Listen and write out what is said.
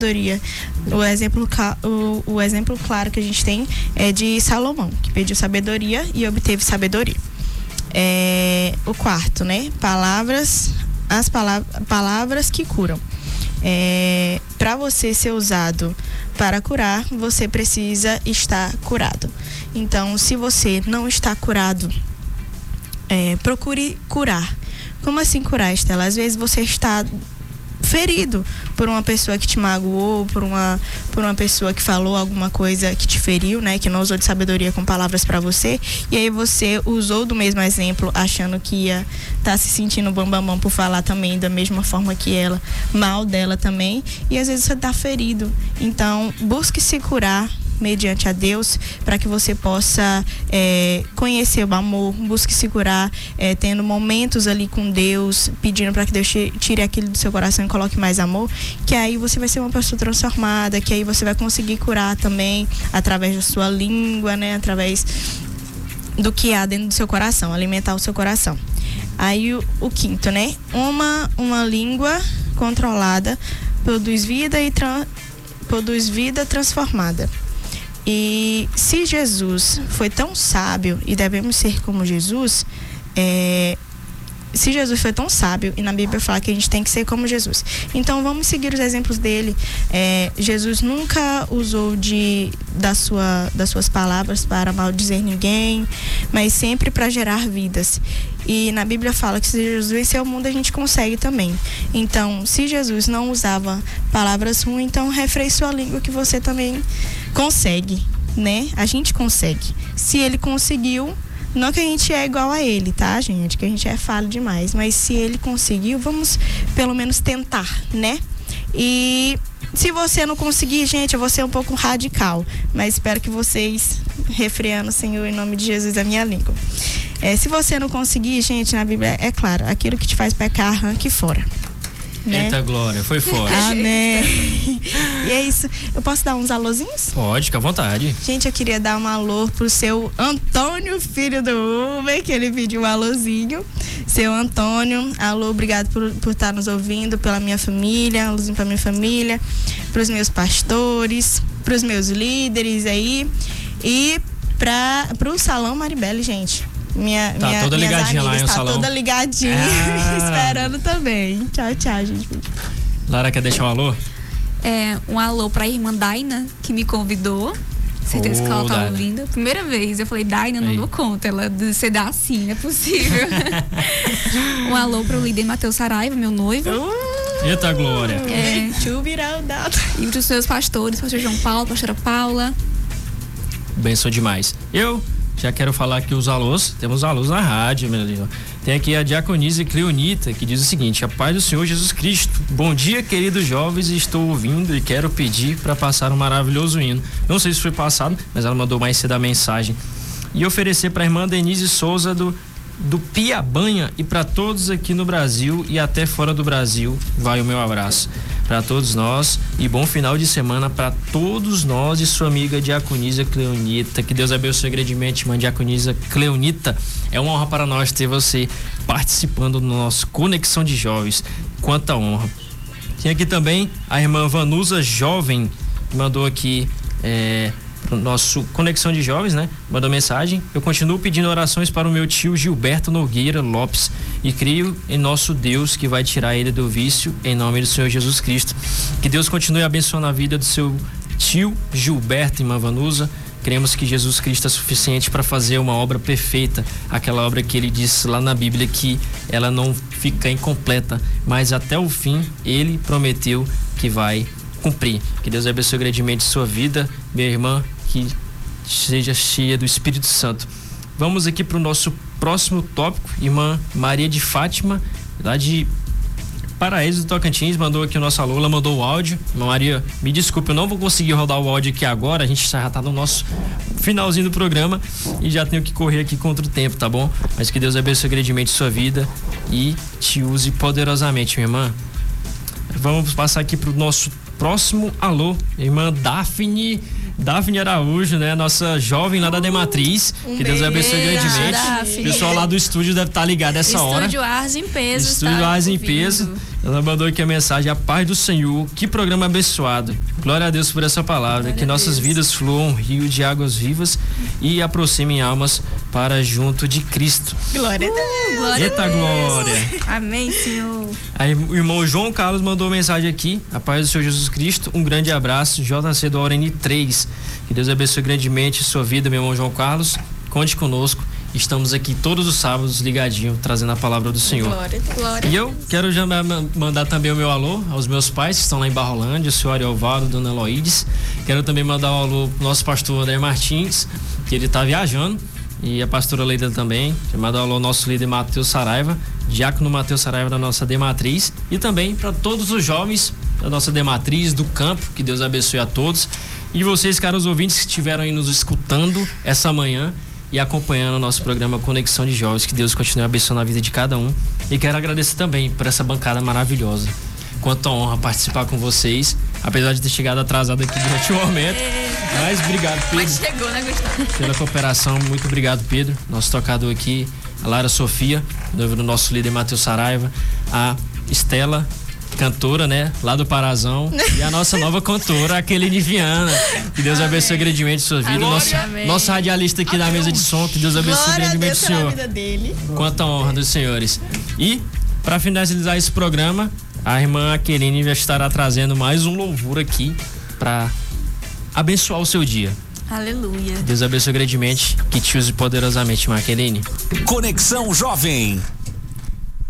sabedoria. O exemplo claro que a gente tem é de Salomão, que pediu sabedoria e obteve sabedoria. O quarto, né? Palavras que curam. Para você ser usado para curar, você precisa estar curado. Então, se você não está curado, procure curar. Como assim curar, Estela? Às vezes você está ferido por uma pessoa que te magoou, por uma pessoa que falou alguma coisa que te feriu, né, que não usou de sabedoria com palavras para você, e aí você usou do mesmo exemplo, achando que ia estar se sentindo bambambam por falar também da mesma forma que ela, mal dela também, e às vezes você está ferido. Então, busque se curar mediante a Deus, para que você possa conhecer o amor, busque se curar, tendo momentos ali com Deus, pedindo para que Deus tire aquilo do seu coração e coloque mais amor, que aí você vai ser uma pessoa transformada, que aí você vai conseguir curar também através da sua língua, né, através do que há dentro do seu coração, alimentar o seu coração. Aí o quinto, né, uma língua controlada produz vida transformada. E se Jesus foi tão sábio e devemos ser como Jesus, se Jesus foi tão sábio, e na Bíblia fala que a gente tem que ser como Jesus, então vamos seguir os exemplos dele. Jesus nunca usou das suas palavras para maldizer ninguém, mas sempre para gerar vidas. E na Bíblia fala que se Jesus vencer o mundo, a gente consegue também. Então, se Jesus não usava palavras ruins, então refreie sua língua, que você também consegue, né? A gente consegue. Se ele conseguiu, não que a gente é igual a ele, tá, gente? Que a gente é falho demais. Mas se ele conseguiu, vamos pelo menos tentar, né? E se você não conseguir, gente, eu vou ser um pouco radical, mas espero que vocês refreando, Senhor, em nome de Jesus, a minha língua. Se você não conseguir, gente, na Bíblia é claro, aquilo que te faz pecar, arranque fora. Né? Eita glória, foi forte. Amém. E é isso. Eu posso dar uns alôzinhos? Pode, fica à vontade. Gente, eu queria dar um alô pro seu Antônio, filho do Uber, que ele pediu um alôzinho. Seu Antônio, alô, obrigado por estar nos ouvindo, pela minha família, alôzinho pra minha família, pros meus pastores, pros meus líderes aí e pro Salão Maribele, gente. Tá toda ligadinha lá no salão. Tá toda ligadinha, esperando também. Tchau, gente. Lara, quer deixar um alô? Um alô pra irmã Daina, que me convidou. Certeza que ela tá ouvindo. Primeira vez, eu falei, Daina, não dou conta. Ela você dá assim, não é possível. Um alô pro líder Matheus Saraiva, meu noivo. Eita glória. E pros seus pastores, pastor João Paulo, pastora Paula. Benção demais. Eu já quero falar aqui os alôs. Temos alôs na rádio, meu Deus. Tem aqui a diaconisa Cleonita, que diz o seguinte: a paz do Senhor Jesus Cristo. Bom dia, queridos jovens, estou ouvindo e quero pedir para passar um maravilhoso hino. Não sei se foi passado, mas ela mandou mais cedo a mensagem. E oferecer para a irmã Denise Souza do Piabanha, e para todos aqui no Brasil e até fora do Brasil, vai o meu abraço para todos nós e bom final de semana para todos nós e sua amiga Diaconisa Cleonita. Que Deus abençoe grandemente, irmã Diaconisa Cleonita. É uma honra para nós ter você participando do nosso Conexão de Jovens. Quanta honra. Tem aqui também a irmã Vanusa Jovem, que mandou aqui pro nosso Conexão de Jovens, né? Mandou mensagem: eu continuo pedindo orações para o meu tio Gilberto Nogueira Lopes e creio em nosso Deus que vai tirar ele do vício, em nome do Senhor Jesus Cristo. Que Deus continue abençoando a vida do seu tio Gilberto, irmã Vanusa. Cremos que Jesus Cristo é suficiente para fazer uma obra perfeita, aquela obra que ele disse lá na Bíblia que ela não fica incompleta, mas até o fim ele prometeu que vai cumprir. Que Deus abençoe grandemente sua vida, minha irmã, que seja cheia do Espírito Santo. Vamos aqui para o nosso próximo tópico. Irmã Maria de Fátima, lá de Paraíso do Tocantins, mandou aqui o nosso alô. Ela mandou o áudio. Irmã Maria, me desculpe, eu não vou conseguir rodar o áudio aqui agora, a gente já está no nosso finalzinho do programa e já tenho que correr aqui contra o tempo, tá bom? Mas que Deus abençoe grandemente sua vida e te use poderosamente, minha irmã. Vamos passar aqui para o nosso próximo alô, irmã Daphne Araújo, né? Nossa jovem lá da Dematriz. Que Deus abençoe grandemente. O pessoal lá do estúdio deve estar ligado essa hora. Estúdio Ars em Peso. Estúdio Ars em Peso. Ela mandou aqui a mensagem: a paz do Senhor, que programa abençoado. Glória a Deus por essa palavra. Glória que nossas vidas fluam um rio de águas vivas e aproximem almas para junto de Cristo. Glória a Deus. Glória Eita a Deus. glória. Amém, Senhor. Aí o irmão João Carlos mandou mensagem aqui: a paz do Senhor Jesus Cristo, um grande abraço, JC do Aureni 3. Que Deus abençoe grandemente sua vida, meu irmão João Carlos. Conte conosco. Estamos aqui todos os sábados ligadinho, trazendo a palavra do Senhor. Glória a Deus. E eu quero já mandar também o meu alô aos meus pais que estão lá em Barrolândia, o senhor Ariovaldo, dona Eloídes. Quero também mandar um alô pro nosso pastor André Martins, que ele está viajando, e a pastora Leida também. Quero mandar um alô ao nosso líder Matheus Saraiva, diácono Matheus Saraiva da nossa D-Matriz, e também para todos os jovens da nossa D-Matriz, do campo. Que Deus abençoe a todos. E vocês, caros ouvintes, que estiveram aí nos escutando essa manhã e acompanhando o nosso programa Conexão de Jovens. Que Deus continue abençoando a vida de cada um. E quero agradecer também por essa bancada maravilhosa. Quanto a honra participar com vocês, apesar de ter chegado atrasado aqui durante o momento. Mas obrigado, Pedro. Mas chegou, né, Gustavo? Pela cooperação, muito obrigado, Pedro. Nosso tocador aqui, a Lara Sofia, noiva do nosso líder Matheus Saraiva, a Estela, cantora, né, lá do Parazão, e a nossa nova cantora, a Keline Viana. Que Deus abençoe grandemente sua vida. Nosso radialista aqui da mesa de som, que Deus abençoe grandemente o senhor. Vida dele. Quanta honra dos senhores. E, para finalizar esse programa, a irmã Keline já estará trazendo mais um louvor aqui para abençoar o seu dia. Aleluia. Deus abençoe grandemente, que te use poderosamente, irmã Keline. Conexão Jovem.